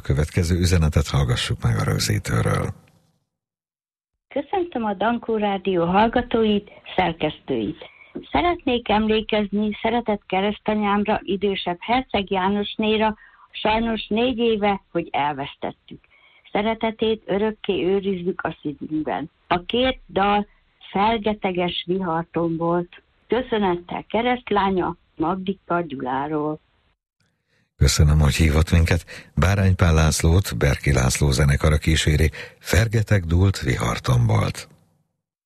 következő üzenetet hallgassuk meg a rögzítőről. Köszöntöm a Dankó Rádió hallgatóit, szerkesztőit. Szeretnék emlékezni szeretett keresztanyámra, idősebb Herceg Jánosnéra, sajnos 4 éve, hogy elvesztettük. Szeretetét örökké őrizzük a szívünkben. A 2 dal Fergeteges vihartombolt. Köszönettel keresztlánya Magdika Gyuláról. Köszönöm, hogy hívott minket. Báránypál Lászlót Berki László zenekara kíséri, Fergeteg dúlt vihartombolt.